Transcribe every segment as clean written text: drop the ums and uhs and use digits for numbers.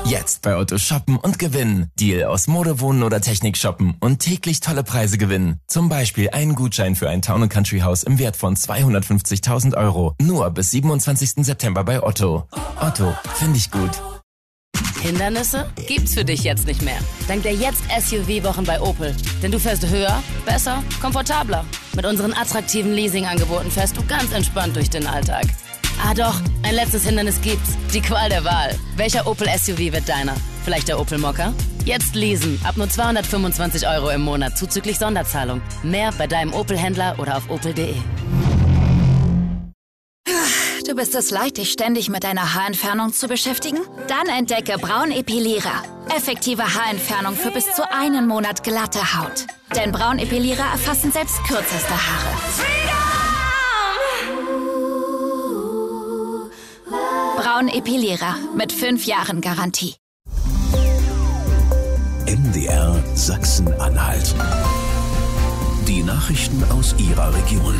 Jetzt bei Otto shoppen und gewinnen. Deal aus Mode, Wohnen oder Technik shoppen und täglich tolle Preise gewinnen. Zum Beispiel einen Gutschein für ein Town & Country Haus im Wert von 250.000 €. Nur bis 27. September bei Otto. Otto, finde ich gut. Hindernisse gibt's für dich jetzt nicht mehr. Dank der Jetzt-SUV-Wochen bei Opel. Denn du fährst höher, besser, komfortabler. Mit unseren attraktiven Leasing-Angeboten fährst du ganz entspannt durch den Alltag. Ah doch, ein letztes Hindernis gibt's. Die Qual der Wahl. Welcher Opel-SUV wird deiner? Vielleicht der Opel Mokka? Jetzt leasen. Ab nur 225 € im Monat zuzüglich Sonderzahlung. Mehr bei deinem Opel-Händler oder auf opel.de. Du bist es leid, dich ständig mit deiner Haarentfernung zu beschäftigen? Dann entdecke Braunepilierer. Effektive Haarentfernung für bis zu einen Monat glatte Haut. Denn Braunepilierer erfassen selbst kürzeste Haare. Braunepilierer mit 5 Jahren Garantie. MDR Sachsen-Anhalt. Die Nachrichten aus Ihrer Region.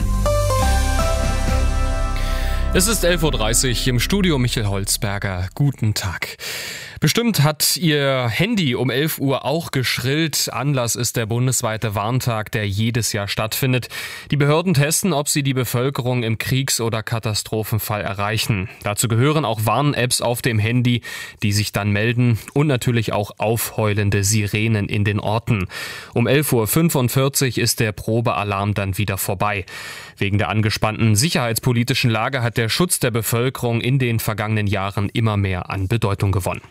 Es ist 11.30 Uhr, im Studio Michael Holzberger. Guten Tag. Bestimmt hat Ihr Handy um 11 Uhr auch geschrillt. Anlass ist der bundesweite Warntag, der jedes Jahr stattfindet. Die Behörden testen, ob sie die Bevölkerung im Kriegs- oder Katastrophenfall erreichen. Dazu gehören auch Warn-Apps auf dem Handy, die sich dann melden, und natürlich auch aufheulende Sirenen in den Orten. Um 11.45 Uhr ist der Probealarm dann wieder vorbei. Wegen der angespannten sicherheitspolitischen Lage hat der Schutz der Bevölkerung in den vergangenen Jahren immer mehr an Bedeutung gewonnen.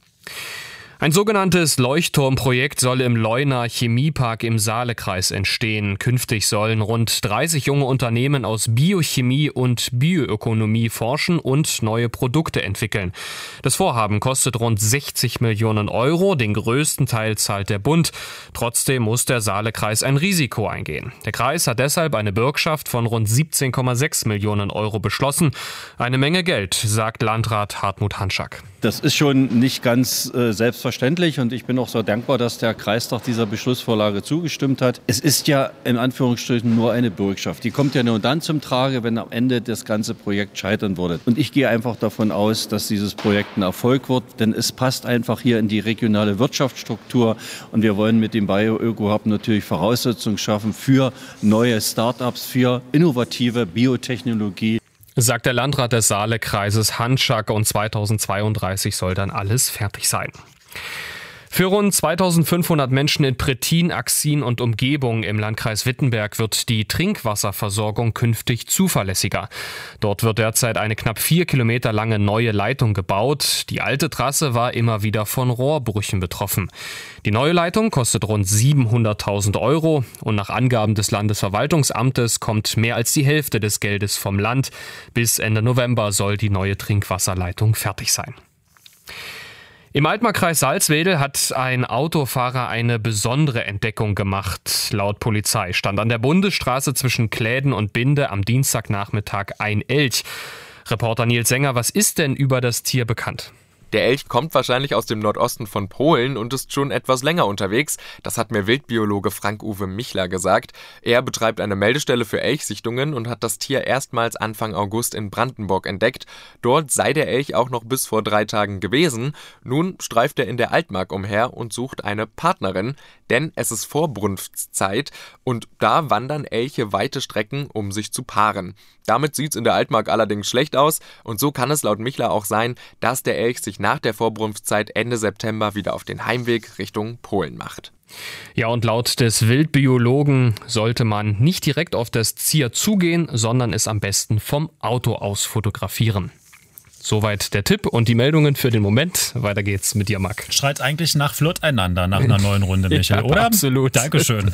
Ein sogenanntes Leuchtturmprojekt soll im Leuner Chemiepark im Saalekreis entstehen. Künftig sollen rund 30 junge Unternehmen aus Biochemie und Bioökonomie forschen und neue Produkte entwickeln. Das Vorhaben kostet rund 60 Millionen €. Den größten Teil zahlt der Bund. Trotzdem muss der Saalekreis ein Risiko eingehen. Der Kreis hat deshalb eine Bürgschaft von rund 17,6 Millionen € beschlossen. Eine Menge Geld, sagt Landrat Hartmut Hanschack. Das ist schon nicht ganz selbstverständlich und ich bin auch so dankbar, dass der Kreistag dieser Beschlussvorlage zugestimmt hat. Es ist ja in Anführungsstrichen nur eine Bürgschaft. Die kommt ja nur dann zum Trage, wenn am Ende das ganze Projekt scheitern würde. Und ich gehe einfach davon aus, dass dieses Projekt ein Erfolg wird, denn es passt einfach hier in die regionale Wirtschaftsstruktur und wir wollen mit dem Bio-Öko-Hub natürlich Voraussetzungen schaffen für neue Start-ups, für innovative Biotechnologie. Sagt der Landrat des Saalekreises Hanschack, und 2032 soll dann alles fertig sein. Für rund 2500 Menschen in Prettin, Axin und Umgebung im Landkreis Wittenberg wird die Trinkwasserversorgung künftig zuverlässiger. Dort wird derzeit eine knapp 4 Kilometer lange neue Leitung gebaut. Die alte Trasse war immer wieder von Rohrbrüchen betroffen. Die neue Leitung kostet rund 700.000 € und nach Angaben des Landesverwaltungsamtes kommt mehr als die Hälfte des Geldes vom Land. Bis Ende November soll die neue Trinkwasserleitung fertig sein. Im Altmarkkreis Salzwedel hat ein Autofahrer eine besondere Entdeckung gemacht. Laut Polizei stand an der Bundesstraße zwischen Kläden und Binde am Dienstagnachmittag ein Elch. Reporter Nils Sänger, was ist denn über das Tier bekannt? Der Elch kommt wahrscheinlich aus dem Nordosten von Polen und ist schon etwas länger unterwegs. Das hat mir Wildbiologe Frank-Uwe Michler gesagt. Er betreibt eine Meldestelle für Elchsichtungen und hat das Tier erstmals Anfang August in Brandenburg entdeckt. Dort sei der Elch auch noch bis vor 3 Tagen gewesen. Nun streift er in der Altmark umher und sucht eine Partnerin, denn es ist Vorbrunftszeit und da wandern Elche weite Strecken, um sich zu paaren. Damit sieht's in der Altmark allerdings schlecht aus und so kann es laut Michler auch sein, dass der Elch sich nach der Vorbrunftzeit Ende September wieder auf den Heimweg Richtung Polen macht. Ja, und laut des Wildbiologen sollte man nicht direkt auf das Tier zugehen, sondern es am besten vom Auto aus fotografieren. Soweit der Tipp und die Meldungen für den Moment. Weiter geht's mit dir, Marc. Schreit eigentlich nach Flirt einander nach einer neuen Runde, Michael, ja, oder? Absolut. Dankeschön.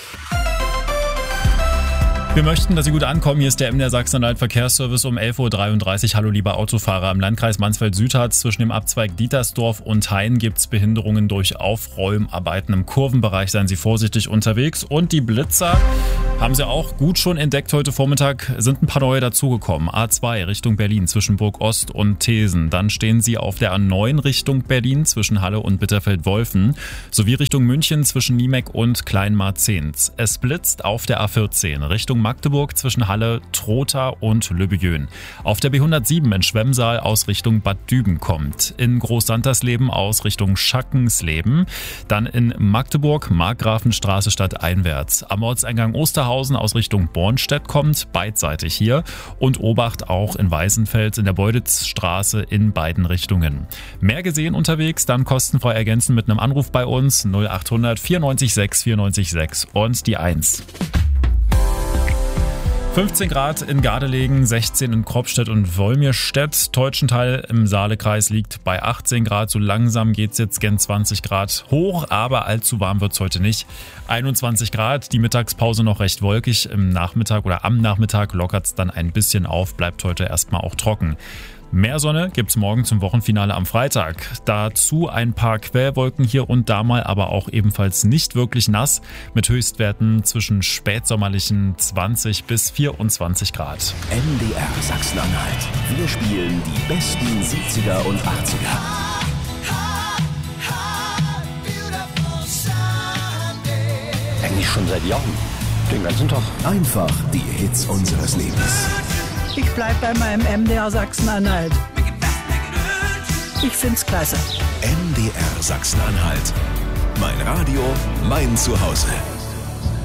Wir möchten, dass Sie gut ankommen. Hier ist der MDR Sachsen-Anhalt Verkehrsservice um 11.33 Uhr. Hallo, liebe Autofahrer. Im Landkreis Mansfeld-Süd zwischen dem Abzweig Dietersdorf und Hain gibt es Behinderungen durch Aufräumarbeiten. Im Kurvenbereich seien Sie vorsichtig unterwegs. Und die Blitzer haben Sie auch gut schon entdeckt. Heute Vormittag sind ein paar neue dazugekommen. A2 Richtung Berlin zwischen Burg Ost und Thesen. Dann stehen Sie auf der A9 Richtung Berlin zwischen Halle und Bitterfeld-Wolfen. Sowie Richtung München zwischen Niemek und Kleinmarzehns. Es blitzt auf der A14 Richtung Magdeburg zwischen Halle, Trotha und Löbejön. Auf der B107 in Schwemmsaal aus Richtung Bad Düben kommt. In Großsantersleben aus Richtung Schackensleben. Dann in Magdeburg, Markgrafenstraße stadteinwärts. Am Ortseingang Osterhausen aus Richtung Bornstedt kommt, beidseitig hier. Und Obacht auch in Weißenfels in der Beuditzstraße in beiden Richtungen. Mehr gesehen unterwegs, dann kostenfrei ergänzen mit einem Anruf bei uns 0800 94 6 94 6 und die 1. 15 Grad in Gardelegen, 16 in Kropstedt und Wolmirstedt. Teutschenthal im Saalekreis liegt bei 18 Grad. So langsam geht's jetzt gen 20 Grad hoch, aber allzu warm wird's heute nicht. 21 Grad, die Mittagspause noch recht wolkig. Im Nachmittag oder am Nachmittag lockert's dann ein bisschen auf, bleibt heute erstmal auch trocken. Mehr Sonne gibt's morgen zum Wochenfinale am Freitag. Dazu ein paar Quellwolken hier und da mal, aber auch ebenfalls nicht wirklich nass, mit Höchstwerten zwischen spätsommerlichen 20 bis 24 Grad. NDR Sachsen-Anhalt. Wir spielen die besten 70er und 80er. Eigentlich schon seit Jahren. Den ganzen Tag. Einfach die Hits unseres Lebens. Ich bleib bei meinem MDR Sachsen-Anhalt. Ich find's klasse. NDR Sachsen-Anhalt. Mein Radio, mein Zuhause.